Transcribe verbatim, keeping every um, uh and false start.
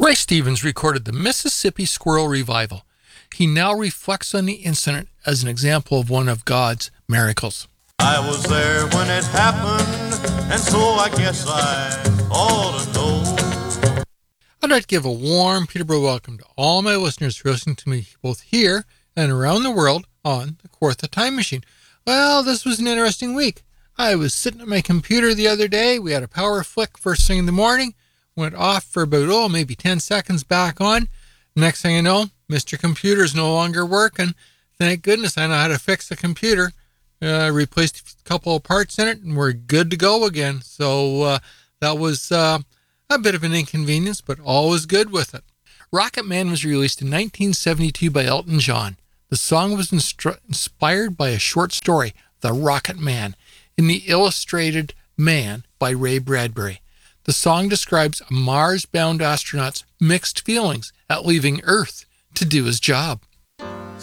Ray Stevens recorded the Mississippi Squirrel Revival. He now reflects on the incident as an example of one of God's miracles. I was there when it happened, and so I guess I ought to know. I'd like to give a warm Peterborough welcome to all my listeners who are listening to me both here and around the world on the Kawartha Time Machine. Well, this was an interesting week. I was sitting at my computer the other day. We had a power flick first thing in the morning. Went off for about, oh, maybe ten seconds, back on. Next thing I know, Mister Computer's no longer working. Thank goodness I know how to fix the computer. Uh, replaced a couple of parts in it, and we're good to go again. So uh, that was uh, a bit of an inconvenience, but all was good with it. Rocket Man was released in nineteen seventy-two by Elton John. The song was instru- inspired by a short story, The Rocket Man, in The Illustrated Man by Ray Bradbury. The song describes a Mars-bound astronaut's mixed feelings at leaving Earth to do his job.